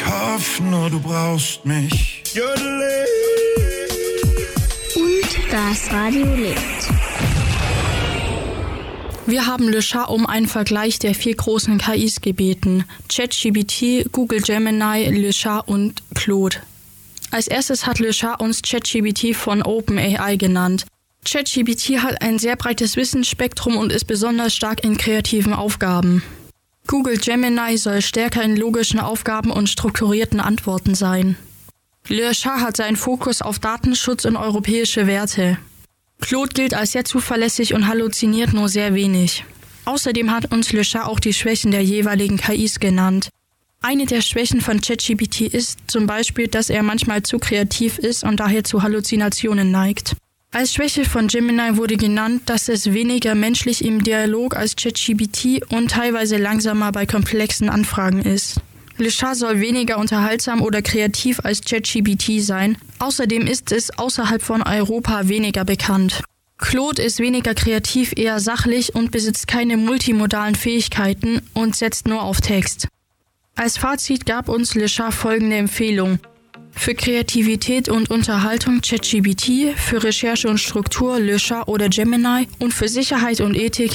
hoffe nur, du brauchst mich. Und das Radio lebt. Wir haben Le Chat um einen Vergleich der 4 großen KIs gebeten: ChatGPT, Google Gemini, Le Chat und Claude. Als erstes hat Le Chat uns ChatGPT von OpenAI genannt. ChatGPT hat ein sehr breites Wissensspektrum und ist besonders stark in kreativen Aufgaben. Google Gemini soll stärker in logischen Aufgaben und strukturierten Antworten sein. Le Chat hat seinen Fokus auf Datenschutz und europäische Werte. Claude gilt als sehr zuverlässig und halluziniert nur sehr wenig. Außerdem hat uns Le Chat auch die Schwächen der jeweiligen KIs genannt. Eine der Schwächen von ChatGPT ist zum Beispiel, dass er manchmal zu kreativ ist und daher zu Halluzinationen neigt. Als Schwäche von Gemini wurde genannt, dass es weniger menschlich im Dialog als ChatGPT und teilweise langsamer bei komplexen Anfragen ist. Le Chat soll weniger unterhaltsam oder kreativ als ChatGPT sein. Außerdem ist es außerhalb von Europa weniger bekannt. Claude ist weniger kreativ, eher sachlich und besitzt keine multimodalen Fähigkeiten und setzt nur auf Text. Als Fazit gab uns Le Chat folgende Empfehlung: Für Kreativität und Unterhaltung ChatGPT, für Recherche und Struktur Le Chat oder Gemini und für Sicherheit und Ethik